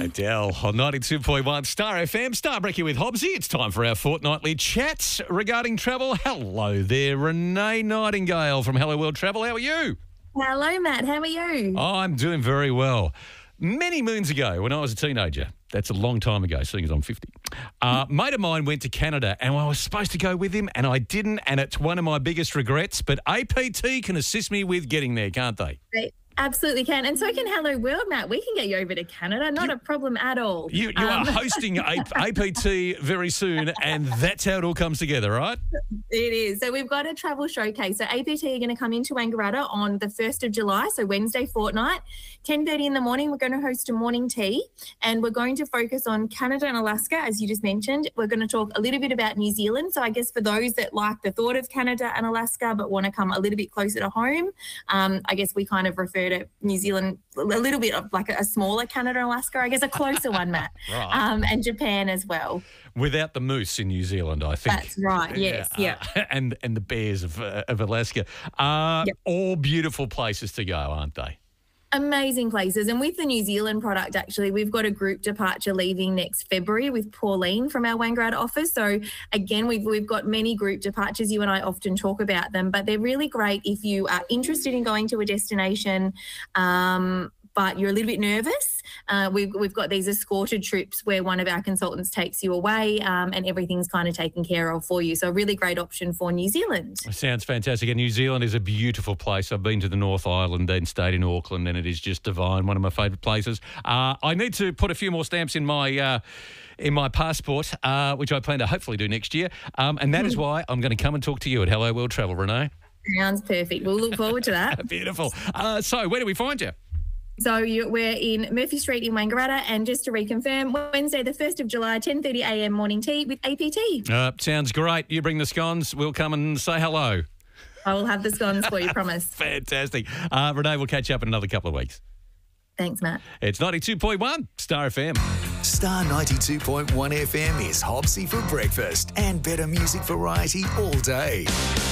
Adele on 92.1 Star FM. Starbreaker with Hobbsy. It's time for our fortnightly chat regarding travel. Hello there, Renee Nightingale from Hello World Travel. How are you? Hello, Matt. How are you? I'm doing very well. Many moons ago, when I was a teenager, that's a long time ago, seeing as I'm 50, a mate of mine went to Canada and I was supposed to go with him and I didn't, and it's one of my biggest regrets, but APT can assist me with getting there, can't they? They absolutely can. And so can Hello World, Matt. We can get you over to Canada. Not a problem at all. You are hosting APT very soon, and that's how it all comes together, right? It is. So we've got a travel showcase. So APT are going to come into Wangaratta on the 1st of July, so Wednesday fortnight. 10:30 in the morning, we're going to host a morning tea, and we're going to focus on Canada and Alaska, as you just mentioned. We're going to talk a little bit about New Zealand. So I guess for those that like the thought of Canada and Alaska but want to come a little bit closer to home, I guess we kind of refer to New Zealand a little bit of like a smaller Canada and Alaska, I guess a closer one, Matt, Right. and Japan as well. Without the moose in New Zealand, I think. That's right, yes, yeah. And the bears of Alaska. All beautiful places to go, aren't they? Amazing places. And with the New Zealand product, actually, we've got a group departure leaving next February with Pauline from our Wangaratta office. So, again, we've got many group departures. You and I often talk about them, but they're really great if you are interested in going to a destination, but you're a little bit nervous. We've got these escorted trips where one of our consultants takes you away, and everything's kind of taken care of for you. So a really great option for New Zealand. Sounds fantastic. And New Zealand is a beautiful place. I've been to the North Island and stayed in Auckland, and it is just divine. One of my favourite places. I need to put a few more stamps in my passport, which I plan to hopefully do next year. And that is why I'm going to come and talk to you at Hello World Travel, Renee. Sounds perfect. We'll look forward to that. Beautiful. So where do we find you? So we're in Murphy Street in Wangaratta, and just to reconfirm, Wednesday the 1st of July, 10:30 a.m. morning tea with APT. Sounds great. You bring the scones, we'll come and say hello. I will have the scones for you, promise. Fantastic. Renee, we'll catch up in another couple of weeks. Thanks, Matt. It's 92.1 Star FM. Star 92.1 FM is Hobbsy for breakfast and better music variety all day.